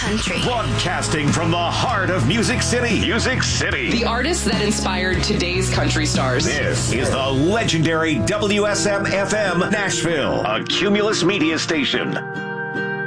country. Broadcasting from the heart of Music City. Music City. The artists that inspired today's country stars. This is the legendary WSM-FM Nashville, a Cumulus media station.